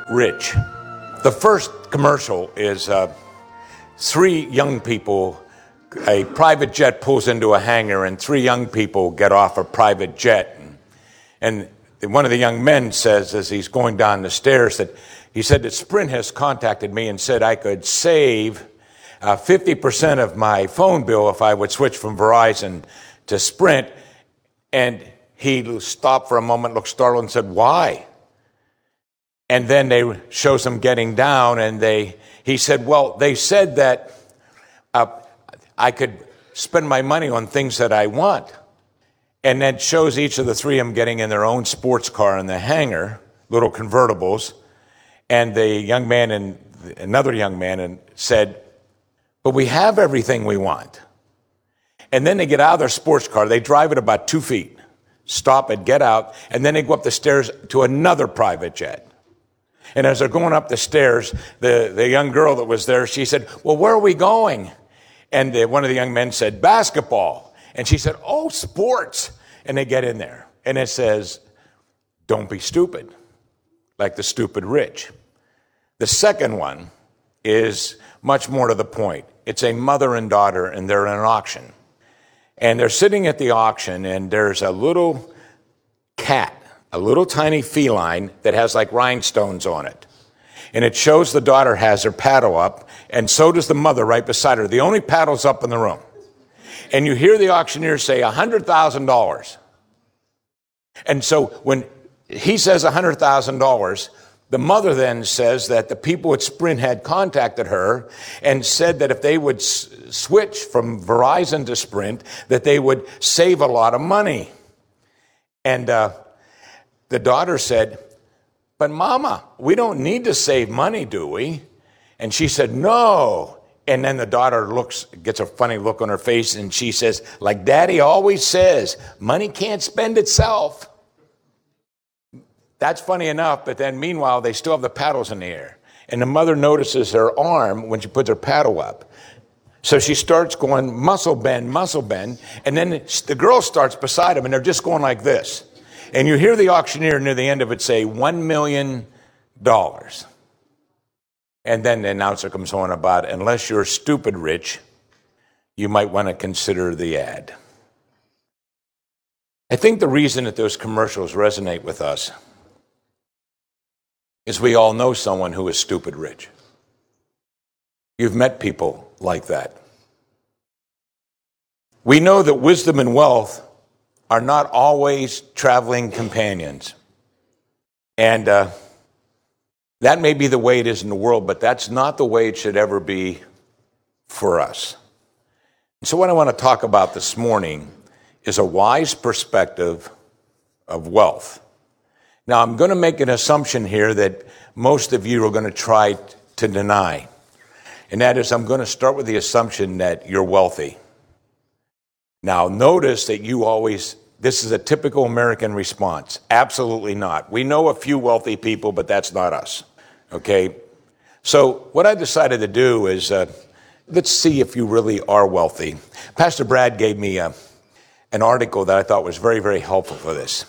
Rich. The first commercial is three young people, a private jet pulls into a hangar and three young people get off a private jet. And one of the young men says, as he's going down the stairs, that he said that Sprint has contacted me and said I could save 50% of my phone bill if I would switch from Verizon to Sprint. And he stopped for a moment, looked startled, and said, "Why?" And then they shows him getting down, and he said, "Well, they said that I could spend my money on things that I want." And then shows each of the three of them getting in their own sports car in the hangar, little convertibles. And the young man and another young man said, "But we have everything we want." And then they get out of their sports car. They drive it about 2 feet, stop it, get out, and then they go up the stairs to another private jet. And as they're going up the stairs, the young girl that was there, she said, "Well, where are we going?" And one of the young men said, "Basketball." And she said, "Oh, sports." And they get in there. And it says, "Don't be stupid," like the stupid rich. The second one is much more to the point. It's a mother and daughter, and they're in an auction. And they're sitting at the auction, and there's a little cat, a little tiny feline that has like rhinestones on it. And it shows the daughter has her paddle up, and so does the mother right beside her. The only paddle's up in the room. And you hear the auctioneer say $100,000. And so when he says $100,000, the mother then says that the people at Sprint had contacted her and said that if they would switch from Verizon to Sprint, that they would save a lot of money. And the daughter said, "But Mama, we don't need to save money, do we?" And she said, "No." And then the daughter gets a funny look on her face, and she says, like Daddy always says, money can't spend itself. That's funny enough, but then meanwhile, they still have the paddles in the air. And the mother notices her arm when she puts her paddle up. So she starts going muscle bend, and then the girl starts beside him, and they're just going like this. And you hear the auctioneer near the end of it say, $1 million. And then the announcer comes on about, unless you're stupid rich, you might want to consider the ad. I think the reason that those commercials resonate with us is we all know someone who is stupid rich. You've met people like that. We know that wisdom and wealth are not always traveling companions. And that may be the way it is in the world, but that's not the way it should ever be for us. So what I want to talk about this morning is a wise perspective of wealth. Now, I'm going to make an assumption here that most of you are going to try to deny. And that is, I'm going to start with the assumption that you're wealthy. Now, notice that this is a typical American response. Absolutely not. We know a few wealthy people, but that's not us. Okay? So what I decided to do is, let's see if you really are wealthy. Pastor Brad gave me an article that I thought was very, very helpful for this.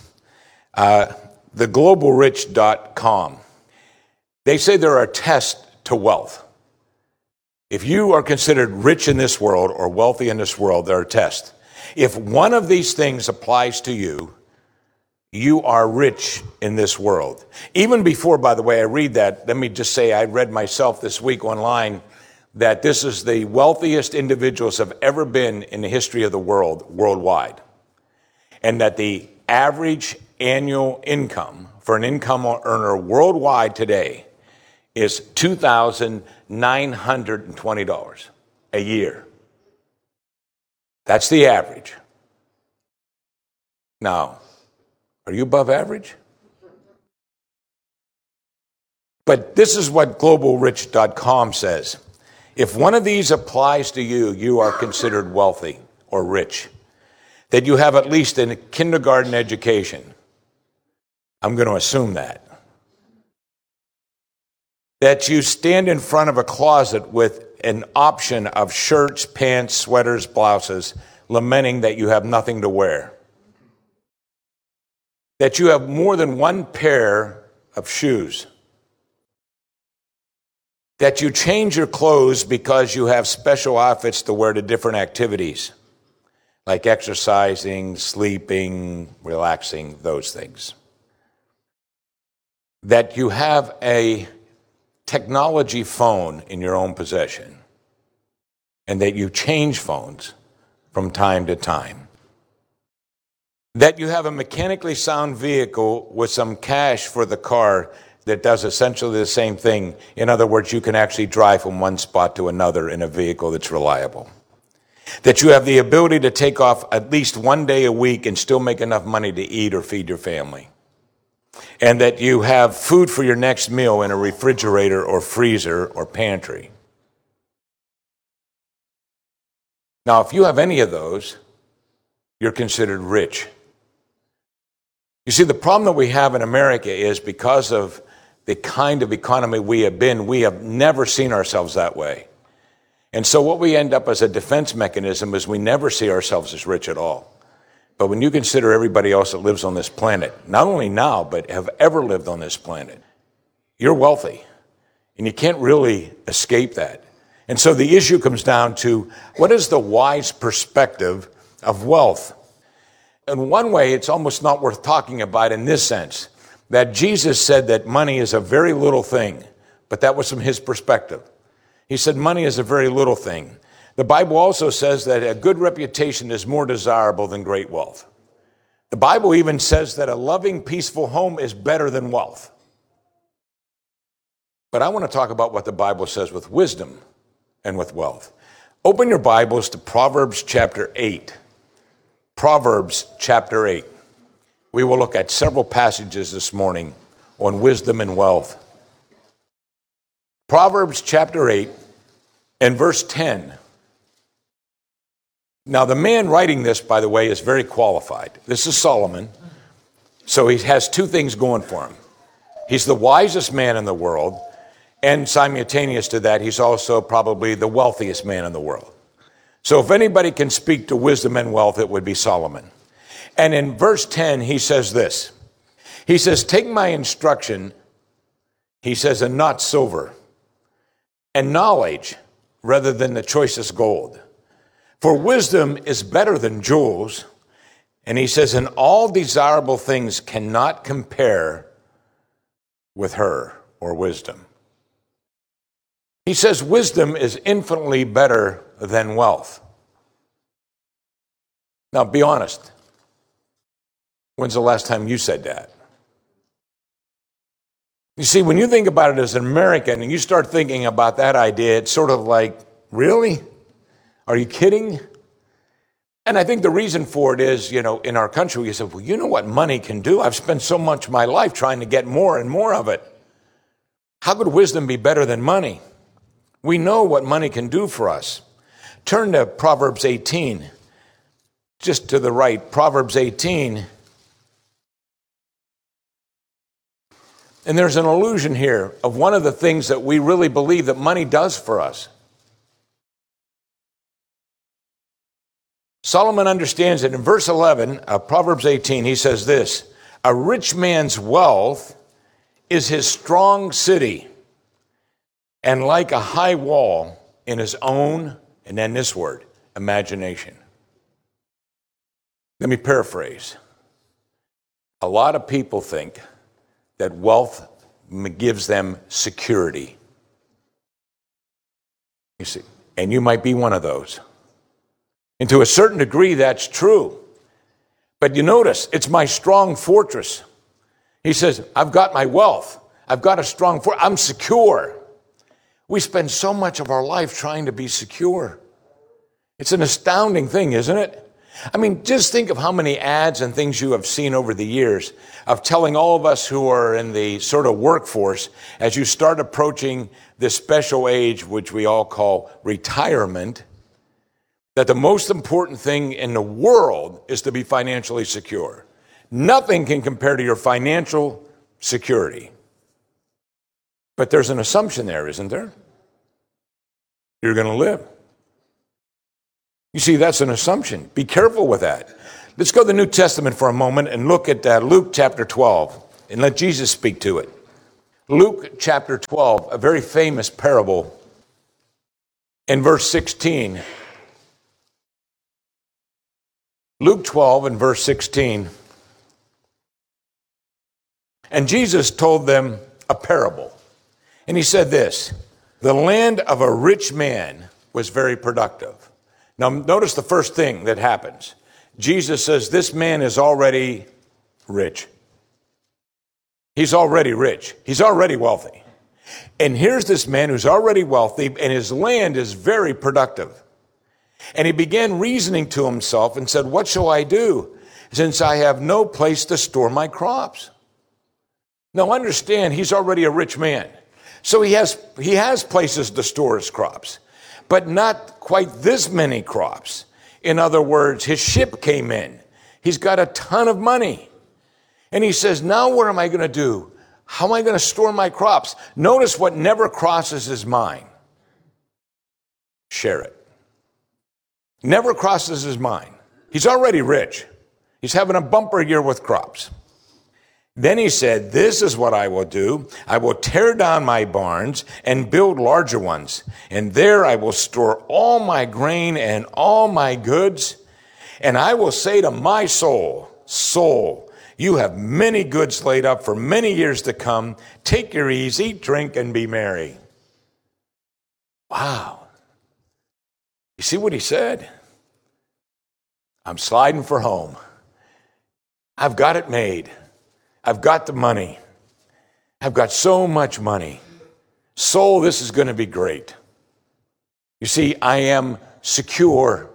TheGlobalRich.com. They say there are tests to wealth. If you are considered rich in this world or wealthy in this world, there are tests. If one of these things applies to you, you are rich in this world. Even before, by the way, I read that, let me just say I read myself this week online that this is the wealthiest individuals have ever been in the history of the world, worldwide. And that the average annual income for an income earner worldwide today is $2,920 a year. That's the average. Now, are you above average? But this is what globalrich.com says. If one of these applies to you, you are considered wealthy or rich. That you have at least a kindergarten education. I'm going to assume that. That you stand in front of a closet with an option of shirts, pants, sweaters, blouses, lamenting that you have nothing to wear. That you have more than one pair of shoes. That you change your clothes because you have special outfits to wear to different activities, like exercising, sleeping, relaxing, those things. That you have a technology phone in your own possession, and that you change phones from time to time. That you have a mechanically sound vehicle with some cash for the car that does essentially the same thing. In other words, you can actually drive from one spot to another in a vehicle that's reliable. That you have the ability to take off at least one day a week and still make enough money to eat or feed your family. And that you have food for your next meal in a refrigerator or freezer or pantry. Now, if you have any of those, you're considered rich. You see, the problem that we have in America is because of the kind of economy we have never seen ourselves that way. And so what we end up as a defense mechanism is we never see ourselves as rich at all. But when you consider everybody else that lives on this planet, not only now, but have ever lived on this planet, you're wealthy. And you can't really escape that. And so the issue comes down to, what is the wise perspective of wealth? In one way, it's almost not worth talking about in this sense, that Jesus said that money is a very little thing, but that was from his perspective. He said money is a very little thing. The Bible also says that a good reputation is more desirable than great wealth. The Bible even says that a loving, peaceful home is better than wealth. But I want to talk about what the Bible says with wisdom and with wealth. Open your Bibles to Proverbs chapter 8. Proverbs chapter 8. We will look at several passages this morning on wisdom and wealth. Proverbs chapter 8 and verse 10. Now, the man writing this, by the way, is very qualified. This is Solomon. So he has two things going for him. He's the wisest man in the world, and simultaneous to that, he's also probably the wealthiest man in the world. So if anybody can speak to wisdom and wealth, it would be Solomon. And in verse 10, he says this. He says, take my instruction, he says, and not silver, and knowledge rather than the choicest gold. For wisdom is better than jewels. And he says, and all desirable things cannot compare with her or wisdom. He says wisdom is infinitely better than wealth. Now, be honest. When's the last time you said that? You see, when you think about it as an American and you start thinking about that idea, it's sort of like, really? Are you kidding? And I think the reason for it is, in our country, we say, well, you know what money can do? I've spent so much of my life trying to get more and more of it. How could wisdom be better than money? We know what money can do for us. Turn to Proverbs 18, just to the right, Proverbs 18. And there's an allusion here of one of the things that we really believe that money does for us. Solomon understands it. In verse 11 of Proverbs 18, he says this, a rich man's wealth is his strong city, and like a high wall in his own, and then this word, imagination. Let me paraphrase. A lot of people think that wealth gives them security. You see, and you might be one of those. And to a certain degree, that's true. But you notice, it's my strong fortress. He says, I've got my wealth. I've got a strong fortress. I'm secure. We spend so much of our life trying to be secure. It's an astounding thing, isn't it? I mean, just think of how many ads and things you have seen over the years of telling all of us who are in the sort of workforce, as you start approaching this special age, which we all call retirement, that the most important thing in the world is to be financially secure. Nothing can compare to your financial security. But there's an assumption there, isn't there? You're going to live. You see, that's an assumption. Be careful with that. Let's go to the New Testament for a moment and look at Luke chapter 12 and let Jesus speak to it. Luke chapter 12, a very famous parable, in verse 16. Luke 12 and verse 16. And Jesus told them a parable. And he said this, the land of a rich man was very productive. Now notice the first thing that happens. Jesus says this man is already rich. He's already rich. He's already wealthy. And here's this man who's already wealthy, and his land is very productive. And he began reasoning to himself and said, what shall I do, since I have no place to store my crops? Now understand, he's already a rich man. So he has places to store his crops, but not quite this many crops. In other words, his ship came in. He's got a ton of money. And he says, now what am I going to do? How am I going to store my crops? Notice what never crosses his mind. Share it. Never crosses his mind. He's already rich. He's having a bumper year with crops. Then he said, this is what I will do. I will tear down my barns and build larger ones. And there I will store all my grain and all my goods. And I will say to my soul, soul, you have many goods laid up for many years to come. Take your ease, eat, drink, and be merry. Wow. You see what he said? I'm sliding for home. I've got it made. I've got the money. I've got so much money. Soul, this is going to be great. You see, I am secure.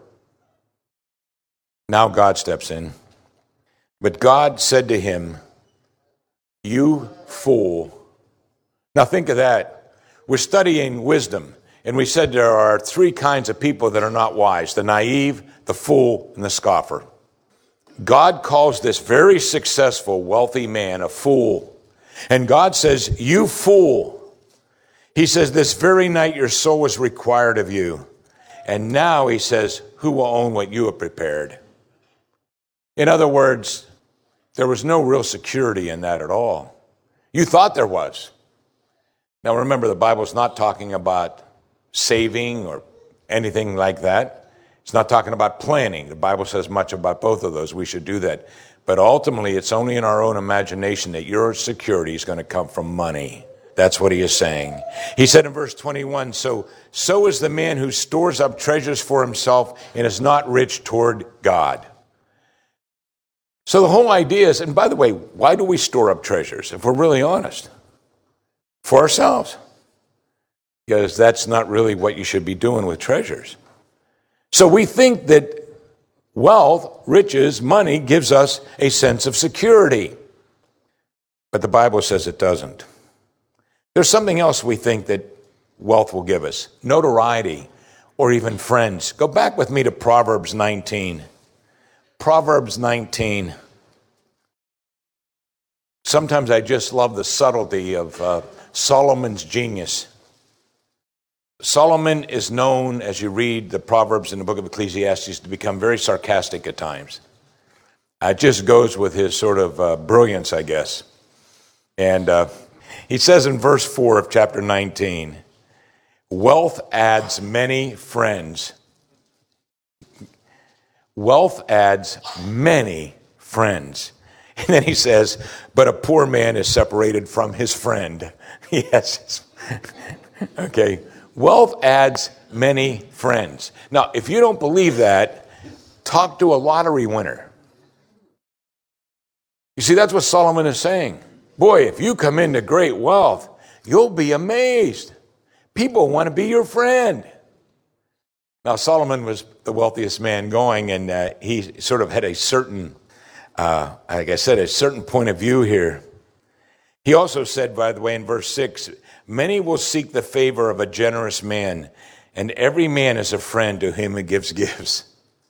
Now God steps in. But God said to him, you fool. Now think of that. We're studying wisdom, and we said there are three kinds of people that are not wise: the naive, the fool, and the scoffer. God calls this very successful, wealthy man a fool. And God says, you fool. He says, this very night your soul is required of you. And now he says, who will own what you have prepared? In other words, there was no real security in that at all. You thought there was. Now remember, the Bible's not talking about saving or anything like that. It's not talking about planning. The Bible says much about both of those. We should do that. But ultimately, it's only in our own imagination that your security is going to come from money. That's what he is saying. He said in verse 21, so is the man who stores up treasures for himself and is not rich toward God. So the whole idea is, and by the way, why do we store up treasures, if we're really honest? For ourselves. Because that's not really what you should be doing with treasures. So we think that wealth, riches, money gives us a sense of security. But the Bible says it doesn't. There's something else we think that wealth will give us: notoriety or even friends. Go back with me to Proverbs 19. Proverbs 19. Sometimes I just love the subtlety of Solomon's genius. Solomon is known, as you read the Proverbs in the book of Ecclesiastes, to become very sarcastic at times. It just goes with his sort of brilliance, I guess. And he says in verse 4 of chapter 19, wealth adds many friends. Wealth adds many friends. And then he says, but a poor man is separated from his friend. Yes. Okay. Wealth adds many friends. Now, if you don't believe that, talk to a lottery winner. You see, that's what Solomon is saying. Boy, if you come into great wealth, you'll be amazed. People want to be your friend. Now, Solomon was the wealthiest man going, and he sort of had a certain, like I said, a certain point of view here. He also said, by the way, in verse 6, many will seek the favor of a generous man, and every man is a friend to him who gives gifts.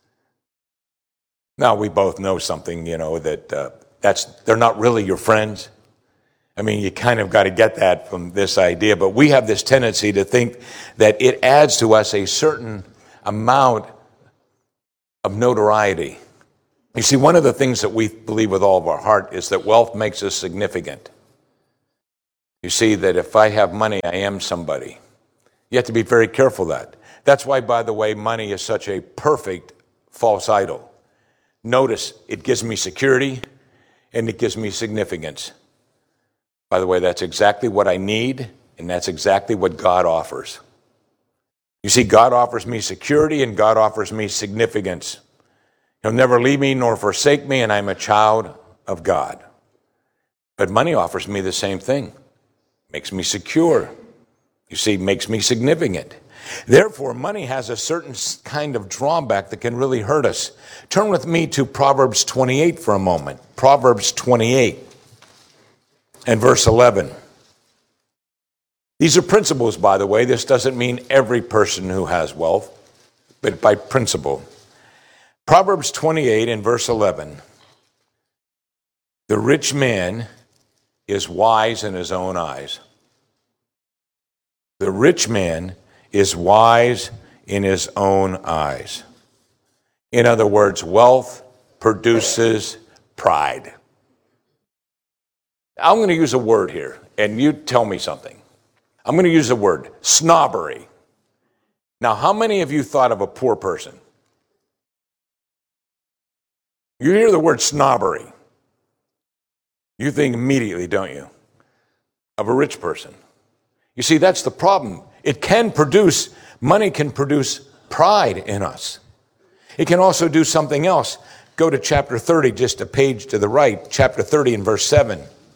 Now, we both know something, that they're not really your friends. I mean, you kind of got to get that from this idea, but we have this tendency to think that it adds to us a certain amount of notoriety. You see, one of the things that we believe with all of our heart is that wealth makes us significant. You see that if I have money, I am somebody. You have to be very careful of that. That's why, by the way, money is such a perfect false idol. Notice, it gives me security and it gives me significance. By the way, that's exactly what I need, and that's exactly what God offers. You see, God offers me security and God offers me significance. He'll never leave me nor forsake me, and I'm a child of God. But money offers me the same thing. Makes me secure. You see, makes me significant. Therefore, money has a certain kind of drawback that can really hurt us. Turn with me to Proverbs 28 for a moment. Proverbs 28 and verse 11. These are principles, by the way. This doesn't mean every person who has wealth, but by principle. Proverbs 28 and verse 11. The rich man is wise in his own eyes. The rich man is wise in his own eyes. In other words, wealth produces pride. I'm going to use a word here, and you tell me something. I'm going to use the word snobbery. Now, how many of you thought of a poor person? You hear the word snobbery. You think immediately, don't you, of a rich person. You see, that's the problem. Money can produce pride in us. It can also do something else. Go to chapter 30, just a page to the right, chapter 30 and verse 7.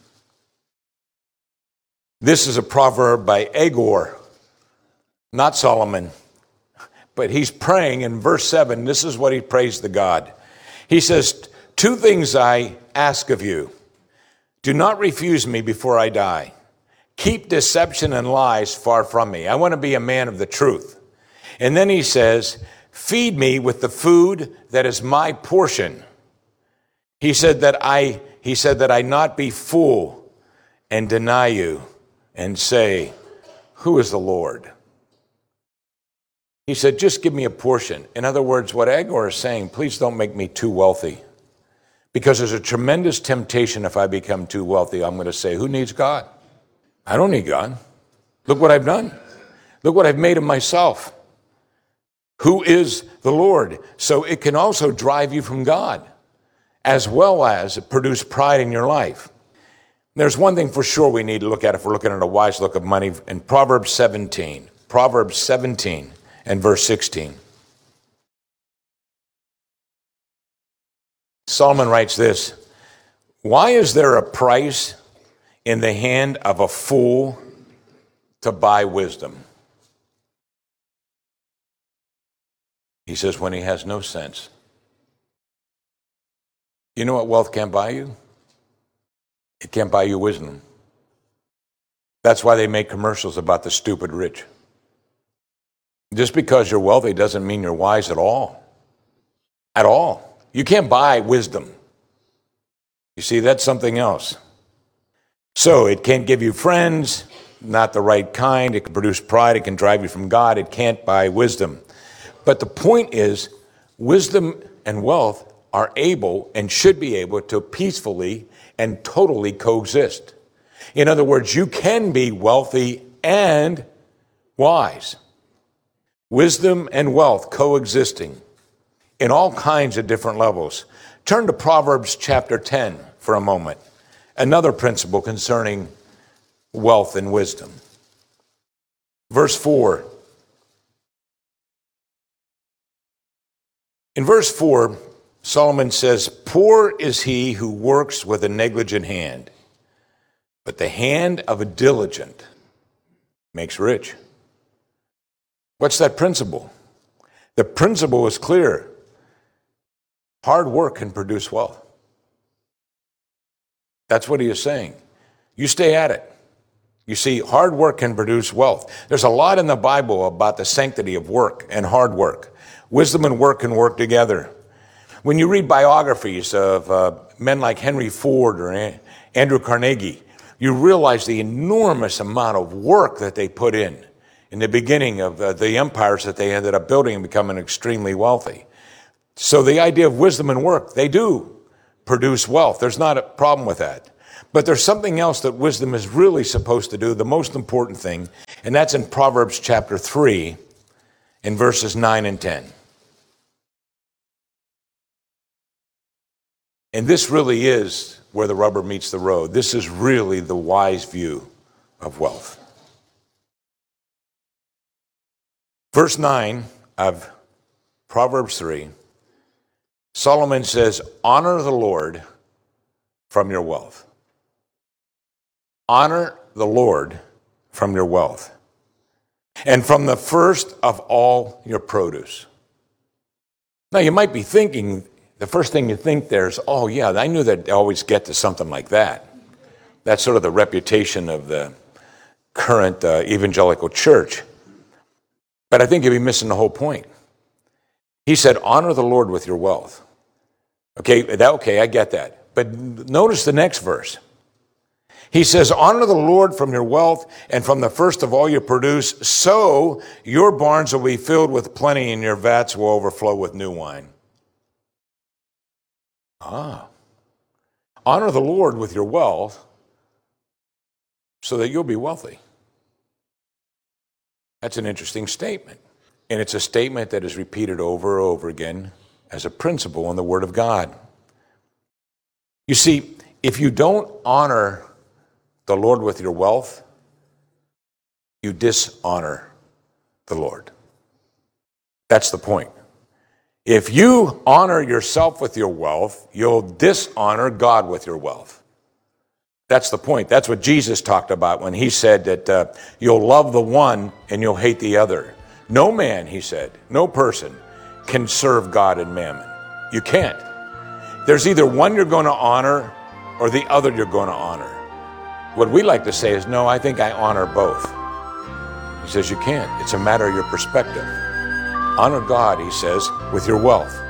This is a proverb by Agur, not Solomon, but he's praying in verse 7. This is what he prays to God. He says, 2 things I ask of you. Do not refuse me before I die. Keep deception and lies far from me. I want to be a man of the truth. And then he says, feed me with the food that is my portion. He said that I not be full and deny you and say, who is the Lord? He said, just give me a portion. In other words, what Agur is saying, please don't make me too wealthy. Because there's a tremendous temptation if I become too wealthy. I'm going to say, who needs God? I don't need God. Look what I've done. Look what I've made of myself. Who is the Lord? So it can also drive you from God, as well as produce pride in your life. There's one thing for sure we need to look at if we're looking at a wise look of money in Proverbs 17. Proverbs 17 and verse 16. Solomon writes this, why is there a price in the hand of a fool to buy wisdom? He says, when he has no sense. You know what wealth can't buy you? It can't buy you wisdom. That's why they make commercials about the stupid rich. Just because you're wealthy doesn't mean you're wise at all. At all. You can't buy wisdom. You see, that's something else. So it can't give you friends, not the right kind. It can produce pride. It can drive you from God. It can't buy wisdom. But the point is, wisdom and wealth are able and should be able to peacefully and totally coexist. In other words, you can be wealthy and wise. Wisdom and wealth coexisting in all kinds of different levels. Turn to Proverbs chapter 10 for a moment. Another principle concerning wealth and wisdom. Verse 4. In verse 4, Solomon says, poor is he who works with a negligent hand, but the hand of a diligent makes rich. What's that principle? The principle is clear. Hard work can produce wealth. That's what he is saying. You stay at it. You see, hard work can produce wealth. There's a lot in the Bible about the sanctity of work and hard work. Wisdom and work can work together. When you read biographies of men like Henry Ford or Andrew Carnegie, you realize the enormous amount of work that they put in the beginning of the empires that they ended up building and becoming extremely wealthy. So the idea of wisdom and work, they do produce wealth. There's not a problem with that. But there's something else that wisdom is really supposed to do, the most important thing, and that's in Proverbs chapter 3, in verses 9 and 10. And this really is where the rubber meets the road. This is really the wise view of wealth. Verse 9 of Proverbs 3, Solomon says, honor the Lord from your wealth. Honor the Lord from your wealth, and from the first of all your produce. Now, you might be thinking, the first thing you think there is, oh, yeah, I knew they'd always get to something like that. That's sort of the reputation of the current evangelical church. But I think you'd be missing the whole point. He said, honor the Lord with your wealth. Okay, I get that. But notice the next verse. He says, honor the Lord from your wealth and from the first of all you produce, so your barns will be filled with plenty and your vats will overflow with new wine. Honor the Lord with your wealth so that you'll be wealthy. That's an interesting statement. And it's a statement that is repeated over and over again as a principle in the Word of God. You see, if you don't honor the Lord with your wealth, you dishonor the Lord. That's the point. If you honor yourself with your wealth, you'll dishonor God with your wealth. That's the point. That's what Jesus talked about when he said that you'll love the one and you'll hate the other. No man, he said, no person can serve God and mammon. You can't. There's either one you're going to honor or the other you're going to honor. What we like to say is, no, I think I honor both. He says you can't. It's a matter of your perspective. Honor God, he says, with your wealth.